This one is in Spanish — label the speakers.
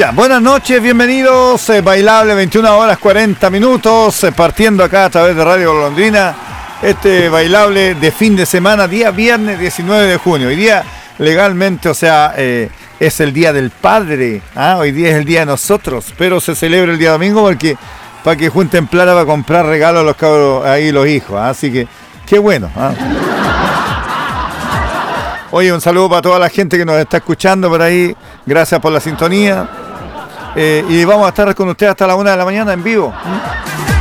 Speaker 1: Ya, buenas noches, bienvenidos. Bailable, 21 horas 40 minutos, partiendo acá a través de Radio Golondrina. Este bailable de fin de semana, día viernes 19 de junio. Hoy día, legalmente, o sea, es el día del padre. Hoy día es el día de nosotros, pero se celebra el día domingo porque para que junten plata para comprar regalos a los cabros, ahí los hijos. Así que, qué bueno. Oye, un saludo para toda la gente que nos está escuchando por ahí. Gracias por la sintonía. Y vamos a estar con ustedes hasta la 1 de la mañana en vivo.